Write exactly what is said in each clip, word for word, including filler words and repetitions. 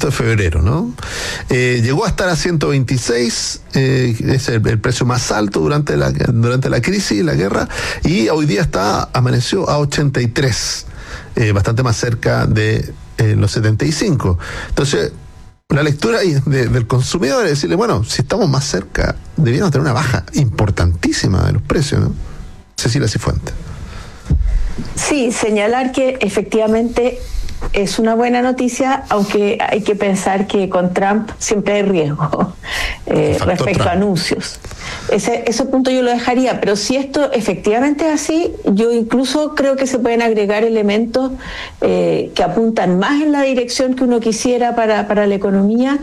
esto es febrero, ¿no? Eh, llegó a estar a ciento veintiséis, eh, es el, el precio más alto durante la, durante la crisis, la guerra, y hoy día está, amaneció a ochenta y tres, eh, bastante más cerca de eh, los setenta y cinco. Entonces, la lectura ahí de, del consumidor es decirle, bueno, si estamos más cerca, deberíamos tener una baja importantísima de los precios, ¿no? Cecilia Cifuentes. Sí, señalar que efectivamente es una buena noticia, aunque hay que pensar que con Trump siempre hay riesgo eh, respecto Trump. a anuncios. Ese, ese punto yo lo dejaría, pero si esto efectivamente es así, yo incluso creo que se pueden agregar elementos eh, que apuntan más en la dirección que uno quisiera para, para la economía,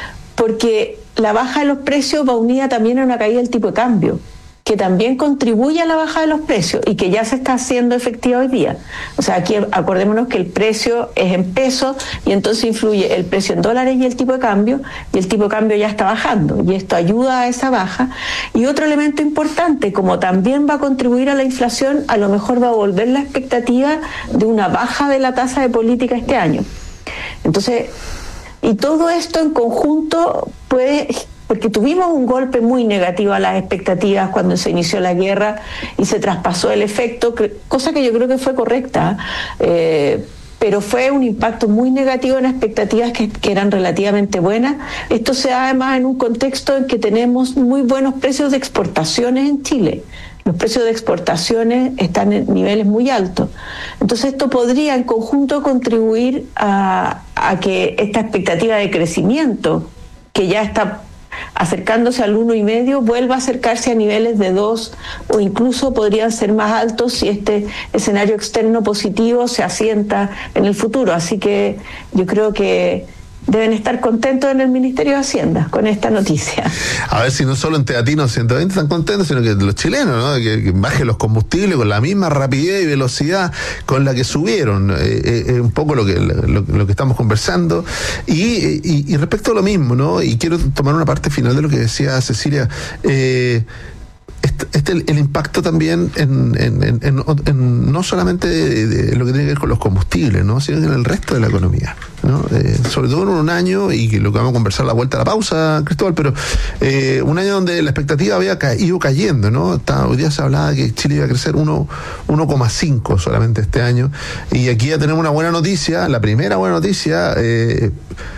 porque la baja de los precios va unida también a una caída del tipo de cambio, que también contribuye a la baja de los precios y que ya se está haciendo efectiva hoy día. O sea, aquí acordémonos que el precio es en pesos y entonces influye el precio en dólares y el tipo de cambio, y el tipo de cambio ya está bajando y esto ayuda a esa baja. Y otro elemento importante, como también va a contribuir a la inflación, a lo mejor va a volver la expectativa de una baja de la tasa de política este año. Entonces, y todo esto en conjunto puede... porque tuvimos un golpe muy negativo a las expectativas cuando se inició la guerra y se traspasó el efecto, cosa que yo creo que fue correcta, eh, pero fue un impacto muy negativo en expectativas que, que eran relativamente buenas. Esto se da además en un contexto en que tenemos muy buenos precios de exportaciones en Chile. Los precios de exportaciones están en niveles muy altos. Entonces esto podría en conjunto contribuir a, a que esta expectativa de crecimiento, que ya está acercándose al uno y medio, vuelva a acercarse a niveles de dos, o incluso podrían ser más altos si este escenario externo positivo se asienta en el futuro. Así que yo creo que deben estar contentos en el Ministerio de Hacienda con esta noticia. A ver si no solo en Teatino ciento veinte están contentos, sino que los chilenos, ¿no? Que, que bajen los combustibles con la misma rapidez y velocidad con la que subieron. Es eh, eh, un poco lo que lo, lo que estamos conversando. Y, y, y respecto a lo mismo, ¿no? Y quiero tomar una parte final de lo que decía Cecilia. Eh, Este, este el, el impacto también en, en, en, en, en no solamente de, de lo que tiene que ver con los combustibles, ¿no? Sino en el resto de la economía, ¿no? Eh, sobre todo en un año, y lo que vamos a conversar a la vuelta a la pausa, Cristóbal, pero eh, un año donde la expectativa había ca- ido cayendo, ¿no? Está, hoy día se hablaba que Chile iba a crecer uno coma cinco solamente este año, y aquí ya tenemos una buena noticia, la primera buena noticia. eh,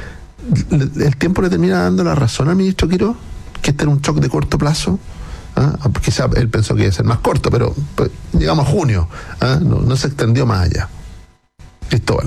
el tiempo le termina dando la razón al ministro Quirós, que este era un shock de corto plazo. ¿Ah? Quizá él pensó que iba a ser más corto, pero pues, llegamos a junio, ¿ah? no, no se extendió más allá. Cristóbal.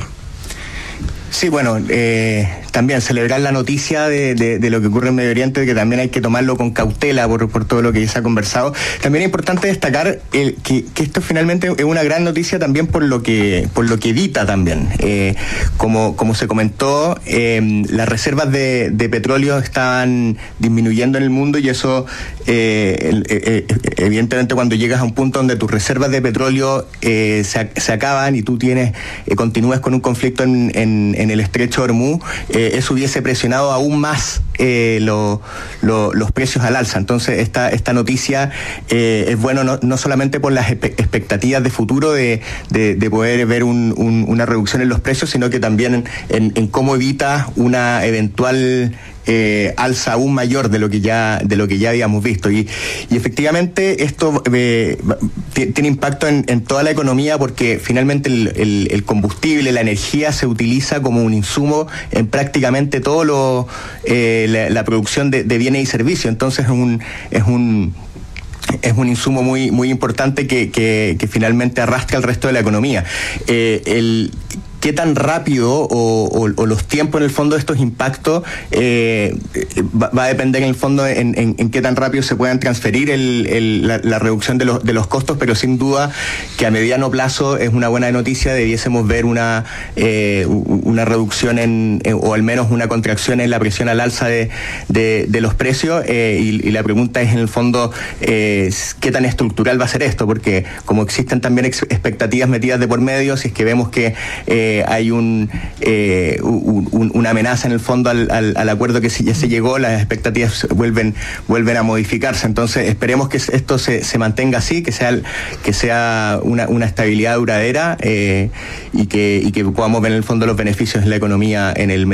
Sí, bueno, eh, también celebrar la noticia de, de, de lo que ocurre en Medio Oriente, de que también hay que tomarlo con cautela por, por todo lo que ya se ha conversado. También es importante destacar el, que, que esto finalmente es una gran noticia también por lo que por lo que evita también. Eh, como, como se comentó, eh, las reservas de, de petróleo estaban disminuyendo en el mundo, y eso eh, el, eh, evidentemente cuando llegas a un punto donde tus reservas de petróleo eh, se, se acaban y tú tienes eh, continúas con un conflicto en, en, en el estrecho de Hormuz, eh, eso hubiese presionado aún más eh, lo, lo, los precios al alza. Entonces esta, esta noticia eh, es bueno no, no solamente por las expectativas de futuro de, de, de poder ver un, un, una reducción en los precios, sino que también en, en cómo evita una eventual Eh, alza aún mayor de lo que ya de lo que ya habíamos visto, y, y efectivamente esto eh, t- tiene impacto en, en toda la economía, porque finalmente el, el, el combustible, la energía se utiliza como un insumo en prácticamente todo lo eh, la, la producción de, de bienes y servicios. Entonces es un es un es un insumo muy muy importante que, que, que finalmente arrastra el resto de la economía. Eh, el qué tan rápido o, o, o los tiempos en el fondo de estos impactos eh, va, va a depender en el fondo en, en, en qué tan rápido se puedan transferir el, el, la, la reducción de los, de los costos, pero sin duda que a mediano plazo es una buena noticia. Debiésemos ver una eh, una reducción en, en, o al menos una contracción en la presión al alza de, de, de los precios, eh, y, y la pregunta es en el fondo eh, qué tan estructural va a ser esto, porque como existen también ex- expectativas metidas de por medio, si es que vemos que eh, hay un, eh, un, un una amenaza en el fondo al, al, al acuerdo que ya se llegó, las expectativas vuelven vuelven a modificarse. Entonces esperemos que esto se, se mantenga así, que sea que sea una, una estabilidad duradera, eh, y que y que podamos ver en el fondo los beneficios de la economía en el